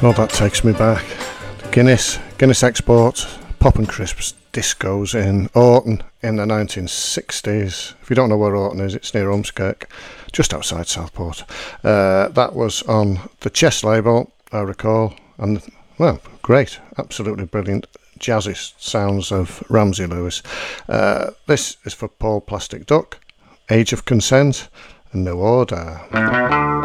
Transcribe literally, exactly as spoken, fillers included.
Well, that takes me back. Guinness, Guinness Export, Pop and Crisps discos in Orton in the nineteen sixties. If you don't know where Orton is, it's near Umskirk, just outside Southport. Uh, that was on the Chess label, I recall, and, well, great, absolutely brilliant, jazzy sounds of Ramsey Lewis. Uh, this is for Paul Plastic Duck, Age of Consent, and No Order.